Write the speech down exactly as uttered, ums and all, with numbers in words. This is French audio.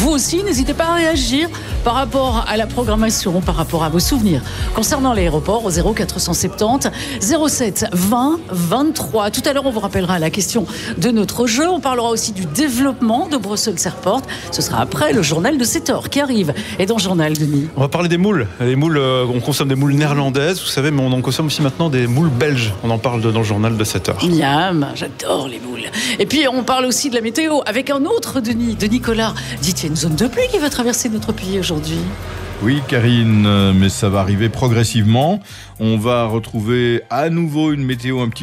Vous aussi, n'hésitez pas à réagir par rapport à la programmation, par rapport à vos souvenirs concernant l'aéroport au zéro quatre cent soixante-dix zéro sept vingt vingt-trois. Tout à l'heure, on vous rappellera la question de notre jeu. On parlera aussi du développement de Brussels Airport. Ce sera après le journal de sept heures qui arrive. Et dans le journal, Denis, on va parler des moules. Les moules, euh, on consomme des moules néerlandaises, vous savez, mais on en consomme aussi maintenant des moules belges. On en parle dans le journal de sept heures. Miam, j'adore les moules. Et puis, on parle aussi de la météo avec un autre Denis, Denis Collard. Dites, il y a une zone de pluie qui va traverser notre pays aujourd'hui. Oui, Karine, mais ça va arriver progressivement. On va retrouver à nouveau une météo un petit